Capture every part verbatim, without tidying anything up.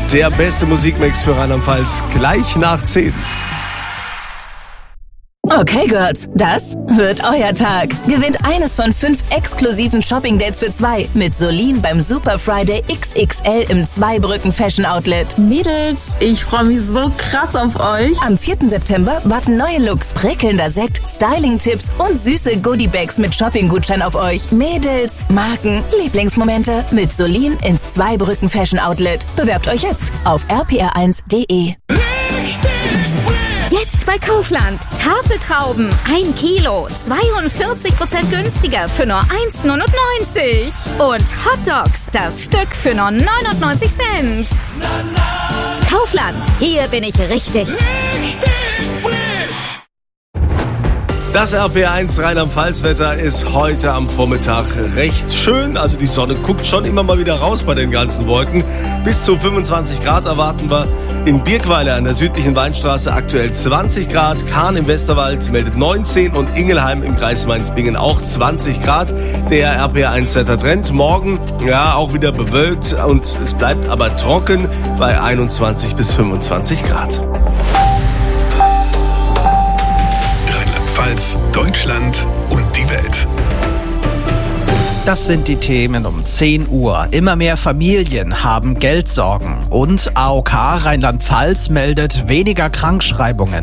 Der beste Musikmix für Rheinland-Pfalz gleich nach zehn. Okay, Girls, das wird euer Tag. Gewinnt eines von fünf exklusiven Shopping-Dates für zwei mit Solin beim Super Friday X X L im Zweibrücken Fashion Outlet. Mädels, ich freue mich so krass auf euch. Am vierten September warten neue Looks, prickelnder Sekt, Styling-Tipps und süße Goodie-Bags mit Shopping-Gutschein auf euch. Mädels, Marken, Lieblingsmomente mit Solin ins Zweibrücken Fashion Outlet. Bewerbt euch jetzt auf r p r eins punkt d e. Jetzt bei Kaufland. Tafeltrauben, ein Kilo, zweiundvierzig Prozent günstiger für nur eins Komma neunundneunzig. Und Hotdogs, das Stück für nur neunundneunzig Cent. Kaufland, hier bin ich richtig. Richtig frisch. Das R P R eins Rheinland-Pfalz-Wetter ist heute am Vormittag recht schön. Also die Sonne guckt schon immer mal wieder raus bei den ganzen Wolken. Bis zu fünfundzwanzig Grad erwarten wir. In Birkweiler an der südlichen Weinstraße aktuell zwanzig Grad. Kahn im Westerwald meldet neunzehn und Ingelheim im Kreis Mainz-Bingen auch zwanzig Grad. Der R P R eins Wettertrend. Morgen ja auch wieder bewölkt und es bleibt aber trocken bei einundzwanzig bis fünfundzwanzig Grad. Deutschland und die Welt. Das sind die Themen um zehn Uhr. Immer mehr Familien haben Geldsorgen. Und A O K Rheinland-Pfalz meldet weniger Krankschreibungen.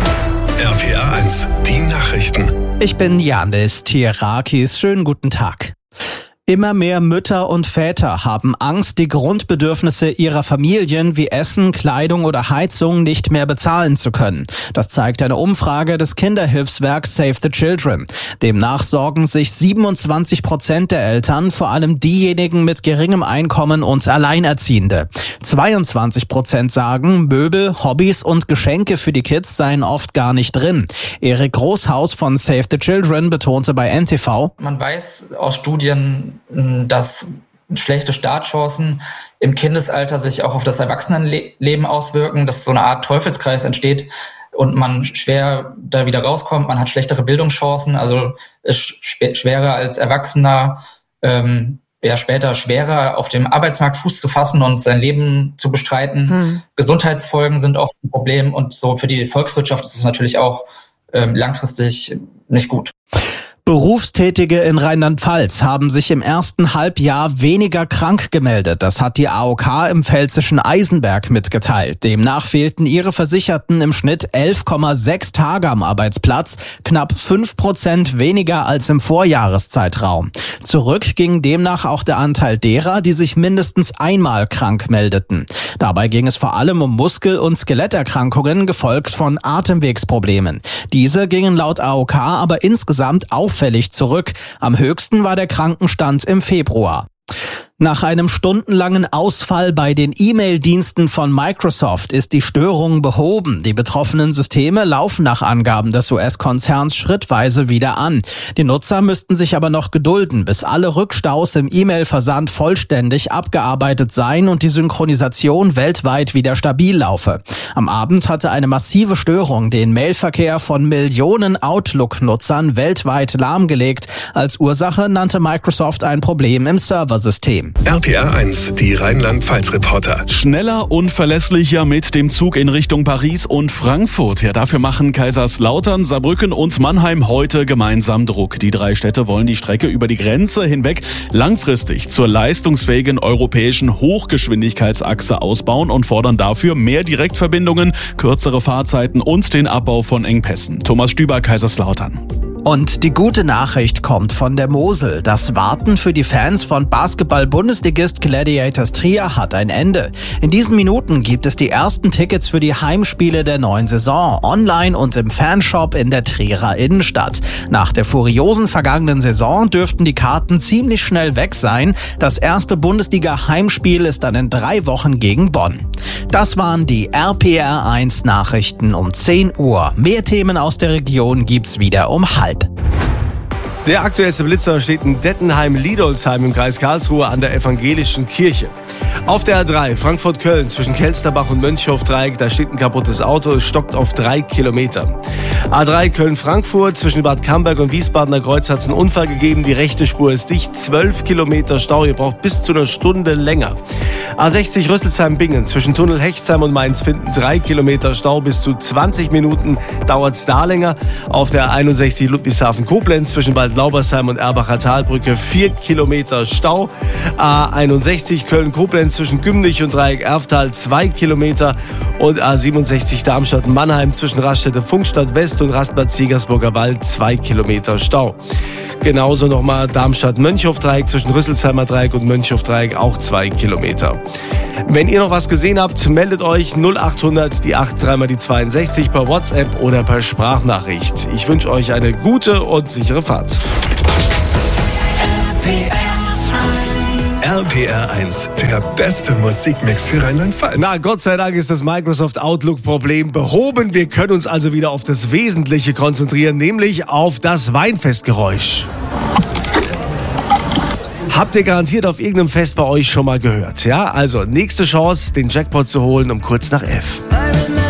R P R eins, die Nachrichten. Ich bin Janis Tierakis. Schönen guten Tag. Immer mehr Mütter und Väter haben Angst, die Grundbedürfnisse ihrer Familien wie Essen, Kleidung oder Heizung nicht mehr bezahlen zu können. Das zeigt eine Umfrage des Kinderhilfswerks Save the Children. Demnach sorgen sich siebenundzwanzig Prozent der Eltern, vor allem diejenigen mit geringem Einkommen und Alleinerziehende. zweiundzwanzig Prozent sagen, Möbel, Hobbys und Geschenke für die Kids seien oft gar nicht drin. Erik Großhaus von Save the Children betonte bei N T V: Man weiß aus Studien, dass schlechte Startchancen im Kindesalter sich auch auf das Erwachsenenleben auswirken, dass so eine Art Teufelskreis entsteht und man schwer da wieder rauskommt. Man hat schlechtere Bildungschancen, also ist schwerer als Erwachsener, ähm, ja später schwerer auf dem Arbeitsmarkt Fuß zu fassen und sein Leben zu bestreiten. Hm. Gesundheitsfolgen sind oft ein Problem und so für die Volkswirtschaft ist es natürlich auch ähm, langfristig nicht gut. Berufstätige in Rheinland-Pfalz haben sich im ersten Halbjahr weniger krank gemeldet. Das hat die A O K im pfälzischen Eisenberg mitgeteilt. Demnach fehlten ihre Versicherten im Schnitt elf Komma sechs Tage am Arbeitsplatz, knapp fünf Prozent weniger als im Vorjahreszeitraum. Zurück ging demnach auch der Anteil derer, die sich mindestens einmal krank meldeten. Dabei ging es vor allem um Muskel- und Skeletterkrankungen, gefolgt von Atemwegsproblemen. Diese gingen laut A O K aber insgesamt auf auffällig zurück. Am höchsten war der Krankenstand im Februar. Nach einem stundenlangen Ausfall bei den E-Mail-Diensten von Microsoft ist die Störung behoben. Die betroffenen Systeme laufen nach Angaben des U S-Konzerns schrittweise wieder an. Die Nutzer müssten sich aber noch gedulden, bis alle Rückstaus im E-Mail-Versand vollständig abgearbeitet seien und die Synchronisation weltweit wieder stabil laufe. Am Abend hatte eine massive Störung den Mailverkehr von Millionen Outlook-Nutzern weltweit lahmgelegt. Als Ursache nannte Microsoft ein Problem im Serversystem. R P R eins, die Rheinland-Pfalz-Reporter. Schneller und verlässlicher mit dem Zug in Richtung Paris und Frankfurt. Ja, dafür machen Kaiserslautern, Saarbrücken und Mannheim heute gemeinsam Druck. Die drei Städte wollen die Strecke über die Grenze hinweg langfristig zur leistungsfähigen europäischen Hochgeschwindigkeitsachse ausbauen und fordern dafür mehr Direktverbindungen, kürzere Fahrzeiten und den Abbau von Engpässen. Thomas Stüber, Kaiserslautern. Und die gute Nachricht kommt von der Mosel. Das Warten für die Fans von Basketball-Bundesligist Gladiators Trier hat ein Ende. In diesen Minuten gibt es die ersten Tickets für die Heimspiele der neuen Saison, online und im Fanshop in der Trierer Innenstadt. Nach der furiosen vergangenen Saison dürften die Karten ziemlich schnell weg sein. Das erste Bundesliga-Heimspiel ist dann in drei Wochen gegen Bonn. Das waren die R P R eins Nachrichten um zehn Uhr. Mehr Themen aus der Region gibt's wieder um halb. Der aktuellste Blitzer steht in Dettenheim-Liedolsheim im Kreis Karlsruhe an der evangelischen Kirche. Auf der A drei Frankfurt-Köln zwischen Kelsterbach und Mönchhof-Dreieck, da steht ein kaputtes Auto, es stockt auf drei Kilometer. A drei Köln-Frankfurt, zwischen Bad Camberg und Wiesbadener Kreuz hat es einen Unfall gegeben. Die rechte Spur ist dicht, zwölf Kilometer Stau, ihr braucht bis zu einer Stunde länger. A sechzig Rüsselsheim-Bingen, zwischen Tunnel Hechtsheim und Mainz-Finden drei Kilometer Stau, bis zu zwanzig Minuten dauert es da länger. Auf der einundsechzig Ludwigshafen-Koblenz, zwischen Bad Laubersheim und Erbacher Talbrücke vier Kilometer Stau. A einundsechzig Köln-Koblenz, zwischen Gümnich und Dreieck Erftal zwei Kilometer. Und A siebenundsechzig Darmstadt-Mannheim, zwischen Raststätte-Funkstadt West und Rastplatz-Jägersburger Wald zwei Kilometer Stau. Genauso nochmal Darmstadt-Mönchhof-Dreieck, zwischen Rüsselsheimer Dreieck und Mönchhof-Dreieck auch zwei Kilometer. Wenn ihr noch was gesehen habt, meldet euch null achthundert, die acht, dreimal die zweiundsechzig per WhatsApp oder per Sprachnachricht. Ich wünsche euch eine gute und sichere Fahrt. R P R eins, der beste Musikmix für Rheinland-Pfalz. Na, Gott sei Dank ist das Microsoft Outlook-Problem behoben. Wir können uns also wieder auf das Wesentliche konzentrieren, nämlich auf das Weinfestgeräusch. Habt ihr garantiert auf irgendeinem Fest bei euch schon mal gehört, ja? Also, nächste Chance, den Jackpot zu holen um kurz nach elf.